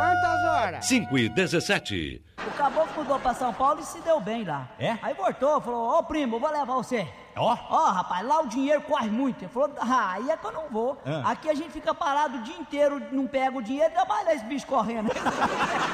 Quantas horas? 5h17. O caboclo mudou pra São Paulo e se deu bem lá. É? Aí voltou, falou, ô primo, eu vou levar você. Ó. Ó, rapaz, lá o dinheiro corre muito. Ele falou, aí é que eu não vou. Aqui a gente fica parado o dia inteiro, não pega o dinheiro, trabalha esse bicho correndo.